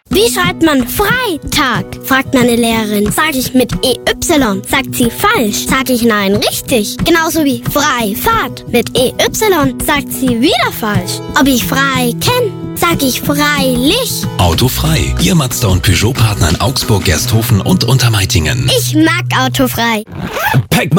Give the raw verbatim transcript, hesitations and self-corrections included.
Wie schreibt man Freitag? Fragt meine Lehrerin. Sag ich mit E Y. Sagt sie falsch. Sag ich nein, richtig. Genauso wie Freifahrt. Mit E Y. Sagt sie wieder falsch. Ob ich frei kenn? Sag ich freilich. Autofrei. Ihr Mazda und Peugeot-Partner in Augsburg, Gersthofen und Untermeitingen. Ich mag autofrei. Pack